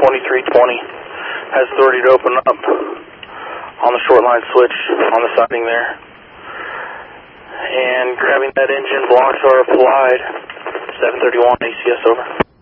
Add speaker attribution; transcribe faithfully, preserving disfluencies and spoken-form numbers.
Speaker 1: twenty-three twenty has authority to open up on the short line switch on the siding there. And grabbing that engine, blocks are applied. seven thirty-one A C S over.